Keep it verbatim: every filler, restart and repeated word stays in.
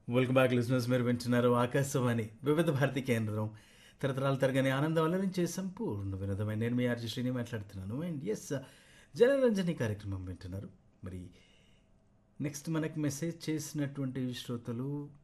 Welcome back listeners. మీరు వింటున్నారు ఆకాశవాణి వివిధ భారతి కేంద్రం. తరతరాలు తరగని ఆనందం అలరించే సంపూర్ణ వినోదమైన నేను మీ ఆర్జీ శ్రీని మాట్లాడుతున్నాను. అండ్ ఎస్, జనరంజని కార్యక్రమం వింటున్నారు. మరి నెక్స్ట్ మనకు మెసేజ్ చేసినటువంటి శ్రోతలు